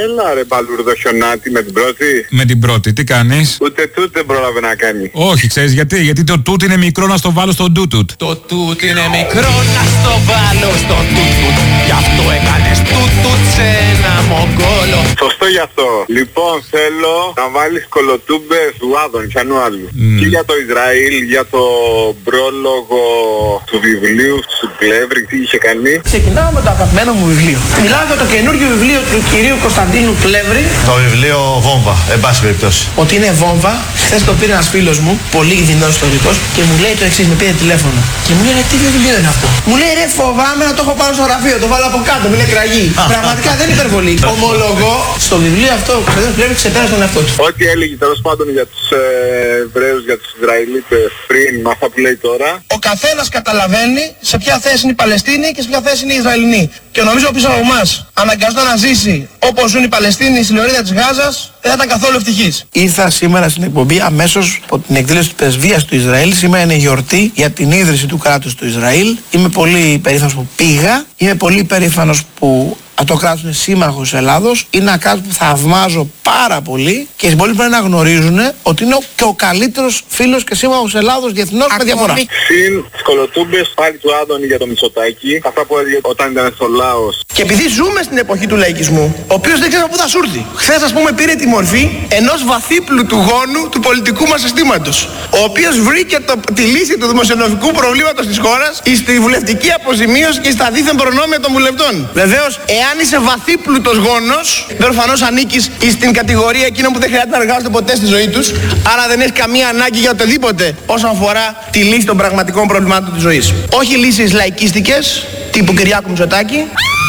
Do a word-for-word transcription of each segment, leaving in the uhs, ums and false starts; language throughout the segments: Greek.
Έλα ρε παλούρδο χιονάτη με την πρώτη. Με την πρώτη, τι κάνεις? Ούτε τούτ δεν πρόλαβε να κάνει. Όχι, ξέρεις γιατί? Γιατί το τούτ είναι μικρό να στο βάλω στο ντούτουτ. Το τούτ είναι μικρό να στο βάλω στο τούτουτ. Γι' αυτό έκανες τούτουτ σε ένα μογκόλο. Σωστό γι' αυτό. Λοιπόν, θέλω να βάλεις κολοτούμπες του Άδων, πιανού άλλου. Mm. Και για το Ισραήλ, για το πρόλογο του βιβλίου του Πλεύρη, τι είχε κάνει. Ξεκινάω με το αγαπημένο μου βιβλίο. Μιλάω για το καινούργιο βιβλίο του κυρίου Κωνσταντίνου Πλεύρη. Το βιβλίο Βόμβα, εν πάση περιπτώσει. Ότι είναι βόμβα. Χθες το πήρε ένας φίλος μου, πολύ δεινός ιστορικός, και μου λέει το εξής, με πήρε τηλέφωνο. Και μου λέει, τι βιβλίο είναι αυτό? Μου λέει, ρε, φοβάμαι να το έχω πάνω στο γραφείο, το βάλω από κάτω, μην είναι κραγί. Πραγματικά δεν είναι υπερβολή. Ομολογώ, στο βιβλίο αυτό ο Κωνσταντίνος Πλεύρη ξεπέρασε τον εαυτό του. Ό,τι έλεγε τέλος πάντων για τους ε, Εβραίους, για τους Ισραηλίτες πριν, με αυτά που λέει τώρα. Ο καθένας καταλαβαίνει σε ποια θέση είναι η Παλαιστίνη και σε ποια θέση είναι οι Ισραηλινοί. Και νομίζω πίσω από εμάς, αναγκαζόταν να ζήσει όπως ζουν οι Παλαιστίνοι στη λωρίδα της Γάζας, δεν θα ήταν καθόλου ευτυχής. Ήρθα σήμερα στην εκπομπή αμέσως από την εκδήλωση της πρεσβείας του Ισραήλ. Σήμερα είναι γιορτή για την ίδρυση του κράτους του Ισραήλ. Είμαι πολύ περήφανος που πήγα. Είμαι πολύ περήφανος που το κράτος είναι σύμμαχος της Ελλάδος. Είναι ένα κράτος που θαυμάζω πάρα πολύ και οι συμπολίτες πρέπει να γνωρίζουν ότι είναι και ο καλύτερος φίλος και σύμμαχος της Ελλάδος διεθνώς με διαφορά. Συν τις κολοτούμπες πάλι του Άδωνη για το Μητσοτάκη. Αυτά που έλεγε όταν ήταν στο Λάος. Και επειδή ζούμε στην εποχή του λαϊκισμού, ο οποίος δεν ξέρει πού θα σου έρθει. Χθες, ας πούμε, πήρε τη μορφή ενός βαθύπλου του γόνου του πολιτικού μας συστήματος. Ο οποίος βρήκε το, τη λύση του δημοσιονομικού προβλήματος της χώρας στη βουλευτική αποζημίωση και στα δίθεν προνόμια των βουλευτών. Βεβαίως, εάν είσαι βαθύπλουτος γόνος, προφανώς ανήκεις στην κατηγορία εκείνων που δεν χρειάζεται να εργάζονται ποτέ στη ζωή τους, άρα δεν έχεις καμία ανάγκη για οτιδήποτε όσον αφορά τη λύση των πραγματικών προβλημάτων της ζωής. Όχι λύσεις λαϊκίστικες, τύπου Κυριάκου Μητσοτάκη,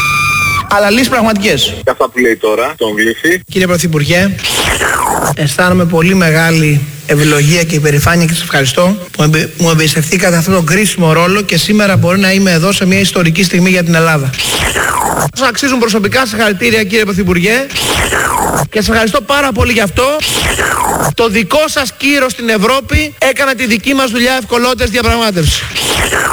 αλλά λύσεις πραγματικές. Και αυτά που λέει τώρα, τον γλύφει. Κύριε Πρωθυπουργέ, αισθάνομαι πολύ μεγάλη ευλογία και υπερηφάνεια και σας ευχαριστώ που μου εμπιστευτήκατε αυτόν τον κρίσιμο ρόλο και σήμερα μπορεί να είμαι εδώ σε μια ιστορική στιγμή για την Ελλάδα. Σας αξίζουν προσωπικά συγχαρητήρια, κύριε Πρωθυπουργέ, και σας ευχαριστώ πάρα πολύ γι' αυτό. Το δικό σας κύρος στην Ευρώπη έκανε τη δική μας δουλειά ευκολότερης διαπραγμάτευσης.